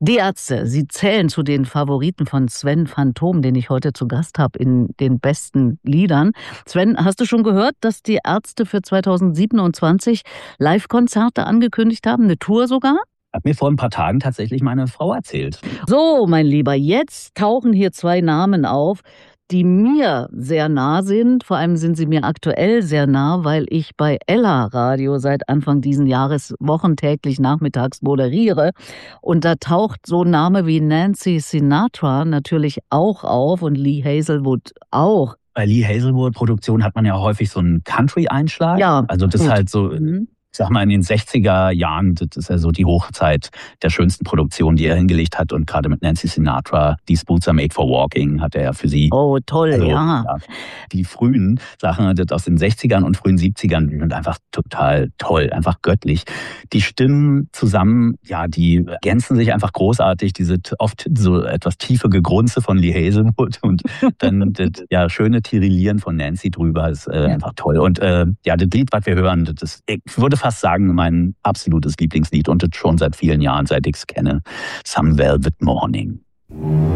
Die Ärzte, sie zählen zu den Favoriten von Sven Phantom, den ich heute zu Gast habe in den besten Liedern. Sven, hast du schon gehört, dass die Ärzte für 2027 Live-Konzerte angekündigt haben, eine Tour sogar? Hat mir vor ein paar Tagen tatsächlich meine Frau erzählt. So, mein Lieber, jetzt tauchen hier 2 Namen auf, die mir sehr nah sind. Vor allem sind sie mir aktuell sehr nah, weil ich bei Ella Radio seit Anfang diesen Jahres wochentäglich nachmittags moderiere. Und da taucht so ein Name wie Nancy Sinatra natürlich auch auf und Lee Hazelwood auch. Bei Lee Hazelwood Produktion hat man ja häufig so einen Country-Einschlag. Ja, Also das ist gut. halt so, ich sag mal, in den 60er Jahren, das ist ja so die Hochzeit der schönsten Produktion, die er hingelegt hat. Und gerade mit Nancy Sinatra, These Boots Are Made for Walking, hat er ja für sie. Oh, toll, Also, ja. die frühen Sachen das aus den 60ern und frühen 70ern, die sind einfach total toll, einfach göttlich. Die Stimmen zusammen, ja, die ergänzen sich einfach großartig. Diese oft so etwas tiefe Gegrunze von Lee Hazelwood und dann das schöne Tirillieren von Nancy drüber ist einfach toll. Und das Lied, was wir hören, das ist, ich würde fast sagen, mein absolutes Lieblingslied und das schon seit vielen Jahren, seit ich es kenne. Some Velvet Morning.